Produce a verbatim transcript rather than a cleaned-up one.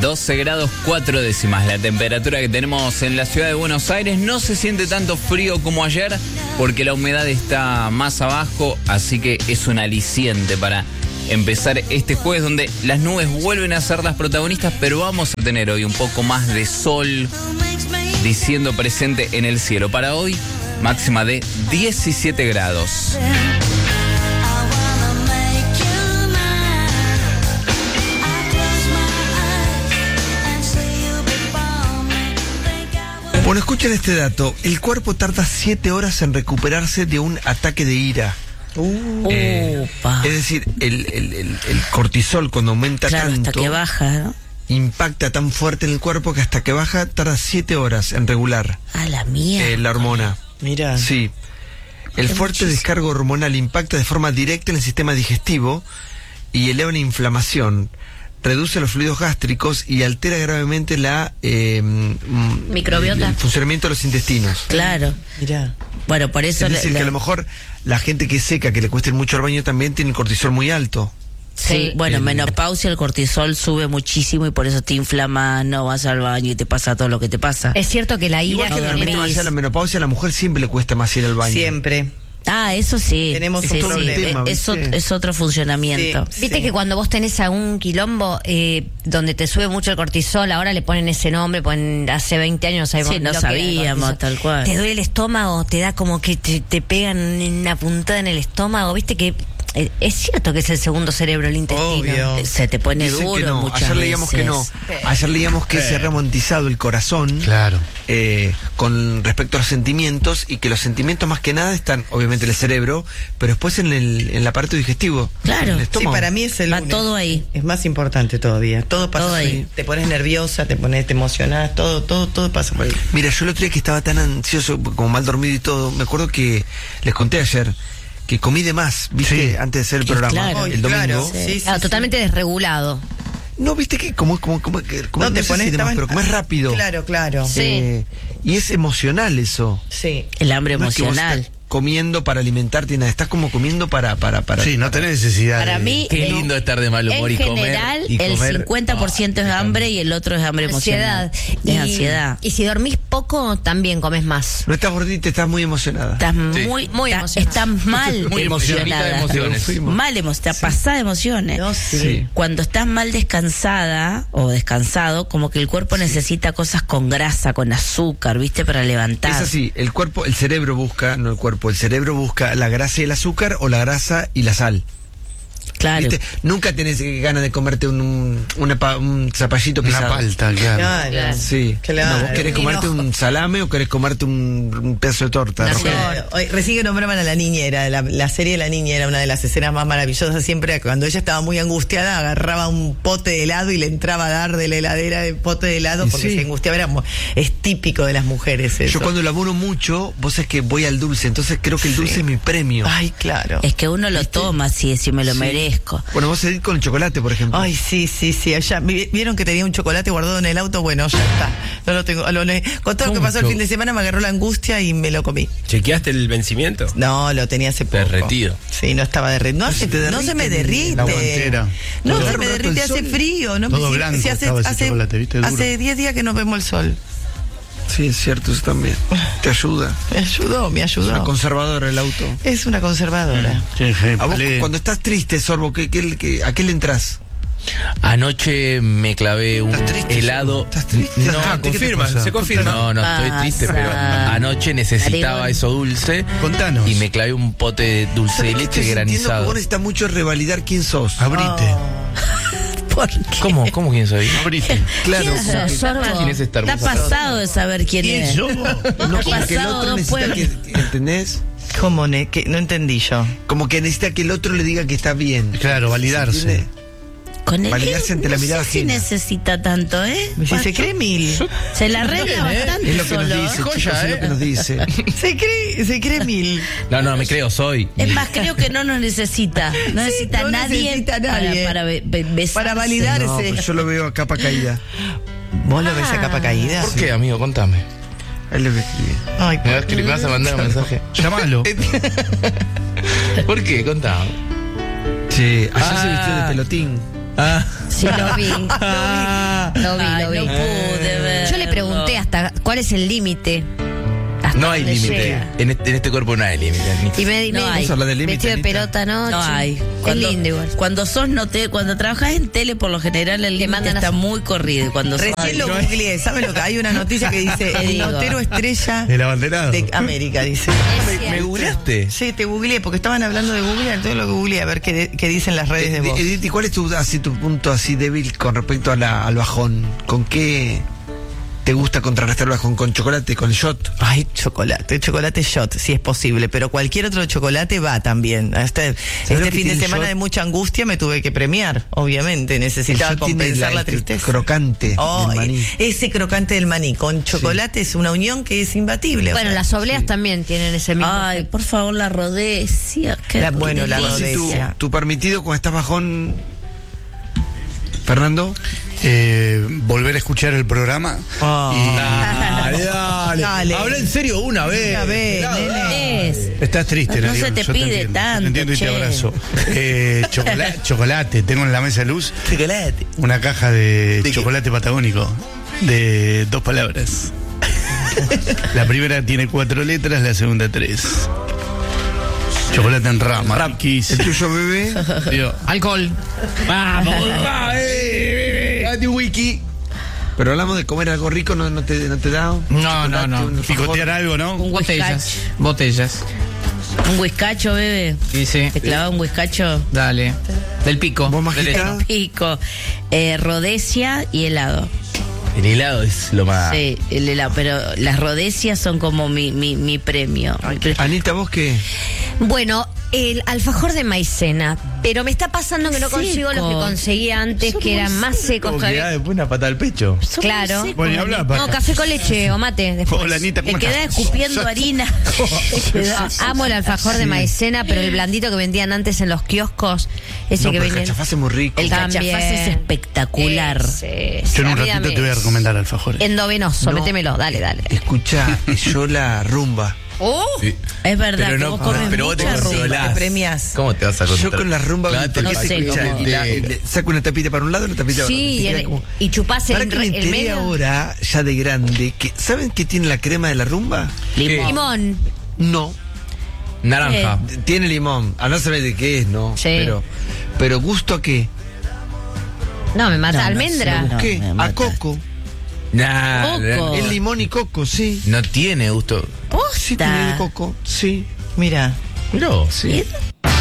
doce grados cuatro décimas la temperatura que tenemos en la ciudad de Buenos Aires. No se siente tanto frío como ayer porque la humedad está más abajo, así que es un aliciente para empezar este jueves donde las nubes vuelven a ser las protagonistas, pero vamos a tener hoy un poco más de sol diciendo presente en el cielo. Para hoy, máxima de diecisiete grados. Bueno, escuchen este dato. El cuerpo tarda siete horas en recuperarse de un ataque de ira. Uh, eh, es decir, el, el, el, el cortisol cuando aumenta claro, tanto, hasta que baja, ¿no? Impacta tan fuerte en el cuerpo que hasta que baja tarda siete horas en regular. A la mía. Eh, la hormona. Mira. Sí. El fuerte muchísimo. descargo hormonal impacta de forma directa en el sistema digestivo y eleva la inflamación. Reduce los fluidos gástricos y altera gravemente la eh, microbiota, el funcionamiento de los intestinos. Claro. Mirá. Bueno, por eso... Es decir, le, que a lo mejor la gente que es seca, que le cuesta ir mucho al baño, también tiene el cortisol muy alto. Sí, sí. bueno, en el, menopausia el cortisol sube muchísimo y por eso te inflama, no vas al baño y te pasa todo lo que te pasa. Es cierto que la ira... Igual que no de repente dormís. vaya a la menopausia, a la mujer siempre le cuesta más ir al baño. Siempre. Ah, eso sí. Tenemos sí, un sí, problema, es, es, es otro funcionamiento. Sí. Viste que cuando vos tenés a un quilombo eh, donde te sube mucho el cortisol, ahora le ponen ese nombre, ponen hace veinte años no sabemos Sí, no lo que sabíamos, era tal cual. Te duele el estómago, te da como que te, te pegan una puntada en el estómago, viste que eh, es cierto que es el segundo cerebro, el intestino. Obvio. Se te pone Dicen duro que no. muchas Ayer leíamos veces. que no. Ayer leíamos que se ha remontizado el corazón. Claro. Eh, con respecto a los sentimientos, y que los sentimientos más que nada están obviamente en el cerebro, pero después en el, en el aparato digestivo. Claro. En el Sí, estómago. para mí es el Va lunes. todo ahí. Es más importante todavía. Todo pasa Todo por ahí. ahí. Te pones nerviosa, te pones, te emocionás, todo, todo, todo pasa por ahí. Mira, yo el otro día que estaba tan ansioso, como mal dormido y todo, me acuerdo que les conté ayer que comí de más, ¿viste? Sí. Antes de hacer el Y programa, claro. el domingo. Claro, Sí. sí, sí, Ah, sí. totalmente desregulado. No, ¿viste que como como como que como No, te sé pones si de más, estaban- pero comes rápido? Claro, claro. Sí. Eh, y es emocional eso. Sí. El hambre No es que vos emocional. estás comiendo para alimentarte, nada, estás como comiendo para para para. Sí, no tenés necesidad. Para de- mí, Qué en- lindo estar de mal humor en y comer. general, y el comer. cincuenta por ciento es hambre y el otro es hambre emocional. Ansiedad. Es Y- ansiedad. Y si dormís poco, también comes más. No estás gordita, estás muy emocionada. Estás Sí. muy, Muy ta- emocionada. estás mal Muy emocionita de emocionada. emociones. Fuimos. Mal emocionada, pasada de emociones. No, sí. Sí. Cuando estás mal descansada o descansado, como que el cuerpo necesita cosas con grasa, con azúcar, ¿viste? Para levantar. Es así, el cuerpo, el cerebro busca, no el cuerpo, el cerebro busca la grasa y el azúcar, o la grasa y la sal. Claro. ¿Viste? Nunca tenés ganas de comerte un, un, una pa- un zapallito Una pisado. palta, claro. Claro. Sí. Claro. No, ¿vos querés Y comerte no. un salame o querés comerte un, un pedazo de torta? No, Rogelio? Claro. Hoy, recién que nombraban a la niñera, la, la serie de La Niñera, una de las escenas más maravillosas. Siempre cuando ella estaba muy angustiada, agarraba un pote de helado y le entraba a dar de la heladera de pote de helado Y porque sí. se angustiaba. Era, mu- es típico de las mujeres eso. Yo cuando laburo mucho, vos sabés que voy al dulce, entonces creo que el dulce Sí. es mi premio. Ay, claro. Es que uno lo toma si, si me lo Sí. merezco. Bueno, vos seguís con el chocolate, por ejemplo. Ay, sí, sí, sí. Allá, vi- ¿vieron que tenía un chocolate guardado en el auto? Bueno, ya está. No lo tengo. Lo, le- con todo lo que ¿Cómo pasó el cho- fin de semana me agarró la angustia y me lo comí. ¿Chequeaste el vencimiento? No, lo tenía hace poco. Derretido. Sí, no estaba derretido. No, se se, te no se me derrite derrite. la guantera. No, Todo se me el rato derrite, el hace sol. frío. No, Todo si- blanco si hace, estaba ese hace, chocolate, ¿viste? Duro. hace diez días que no vemos el sol. Sí, es cierto, eso también. Te ayuda. Me ayudó, me Es una ayudó. conservadora el auto. Es una conservadora. Sí, sí, A vos, palé. cuando estás triste, Sorbo, ¿qué, qué, qué- ¿a qué le entras? Anoche me clavé un ¿Estás triste, helado. Sorbo? ¿Estás triste? No, Ah, ¿qué te Confirma, pasa? se confirma. No, no estoy Pasa. triste, pero anoche necesitaba Maribón. eso dulce. Contanos. Y me clavé un pote de dulce de ¿Sabés que leche estoy sintiendo que granizado. vos necesitas mucho revalidar quién sos? Abrite. ¿Por qué? ¿Cómo? ¿Cómo quién soy? Abrite. Claro. ¿Quién sos, Sorbo? ¿Quién es esta Está hermosa pasado de saber quién ¿Quién es. sos? No, Está como que el pasado otro dos necesita pueblos. que, ¿entendés? ¿Cómo? Ne? Que, no entendí yo. Como que necesita que el otro le diga que está bien. Claro, validarse. ¿Entiende? Con el Validarse ante la no mirada sé si ajena. necesita tanto, ¿eh? Si se cree mil. Se la arregla bastante Es lo que nos solo. dice, ¿eh? chicos, es lo que nos dice. Se cree, se cree mil. No, no, me creo, soy. Es más, creo que no nos necesita. No necesita no nadie, necesita nadie. para, para be- be- besarse. Para validarse. No, pero yo lo veo a capa caída. ¿Vos lo ves a capa caída? ¿Por qué, amigo? Contame. Él le va a escribir. Ay, ¿Me vas, a- me vas a mandar un mensaje? Llámalo. ¿Por qué? Contame. Sí, ayer Ah. se vistió de pelotín. Ah. Sí, lo vi. Ah. Lo vi, Ay, lo vi. no pude verlo. Yo le pregunté hasta cuál es el límite. Hasta No hay dónde límite. llega. En este, en este cuerpo no hay límite. Y me, No me hay. Vamos a hablar de límite, vestido de Anita. pelota, ¿no? No hay. Es lindo igual. Cuando sos no te, cuando trabajas en tele, por lo general el límite mandan a- está muy corrido. Y cuando sos- Recién lo googleé. ¿Saben lo que hay? Una noticia que dice Te el digo. notero estrella El abanderado. de América, dice. ¿Me, me googleaste? Sí, te googleé, porque estaban hablando de Google, entonces lo googleé a ver qué, de- qué dicen las redes de vos. Edith, ¿y cuál es tu, así, tu punto así débil con respecto a la- al bajón? ¿Con qué te gusta contrarrestar el bajón? ¿Con chocolate, con shot? Ay, chocolate, chocolate shot, si es posible, pero cualquier otro chocolate va también. Este, lo este que fin tiene de el semana shot? de mucha angustia me tuve que premiar, obviamente, El necesitaba shot tiene compensar la, el tristeza. crocante Oh, del maní. ese crocante del maní con chocolate es una unión que es imbatible. o Bueno, sea, las obleas también tienen ese mismo. Ay, efecto. por favor, la rodecia. qué La- bueno, la delicia. Sí, tu, rodecia. tu permitido cuando estás bajón, Fernando. Eh, volver a escuchar el programa. Oh. Y- Dale, dale. Dale. Habla en serio una vez. Una vez, Pelado. nene. Es. Estás triste, No Nariel, se te yo pide entiendo, tanto, Te entiendo y che. te abrazo. Eh, chocolate, chocolate, tengo en la mesa de luz Chocolate. una caja de, ¿De qué? chocolate patagónico de dos palabras. La primera tiene cuatro letras, la segunda tres. Chocolate en rama. ¿El riquísimo. tuyo, bebé? Tío, Alcohol. Vamos. Date un wiki. Pero hablamos de comer algo rico, ¿no, no, te, no te da? Un No, no, chocolate, no. un picotear algo, ¿no? Un Botellas. whiskacho. Botellas. Un whiskacho, bebé. Sí, sí. ¿Te clavaba un whiskacho? Dale. Del pico. ¿Vos, Majita? Derecho. Pico. Eh, rodecia y helado. El helado es lo más. Sí, el helado. Pero las rodecias son como mi, mi, mi premio. Mi pre- Anita, ¿vos qué? Bueno, el alfajor de maicena, pero me está pasando que no Seco. consigo los que conseguía antes, Son que muy eran más secos Como que da todavía. después una pata al pecho. Son muy Claro. secos. Bueno, y habla, No, café con leche o mate después. Hola, Anita, Te ¿cómo queda estás? escupiendo harina. Amo el alfajor de maicena, pero el blandito que vendían antes en los kioscos, ese No, que pero el venían. cachafaz es muy rico. El También. cachafaz es espectacular. Ese, Yo en un a mí ratito dame te voy a recomendar alfajores. Endovenoso, No. métemelo, dale, dale. Escucha, yo la rumba. Oh, Sí. Es verdad Pero que no, vos comes pero vos te mucha rumba. controlás. Te premias. ¿Cómo te vas a Yo controlar? con la rumba Clavate el No porque sé se escucha, cómo. y la- y le saco una tapita para un lado y una tapita para sí, otro. y, Te queda el- como- y chupás el, Ahora que me el enteré medio. ahora, ya de grande, que ¿saben qué tiene la crema de la rumba? Limón. Limón. No, Naranja. tiene limón. A no saber de qué es, ¿no? Sí. Pero, pero gusto a qué? No, me mata No, no, almendra. sí, no. ¿Qué? me A mata. coco. Nah, Coco. Es limón y coco, sí. no tiene gusto. Sí, tiene de coco, sí. Mira. No, Sí.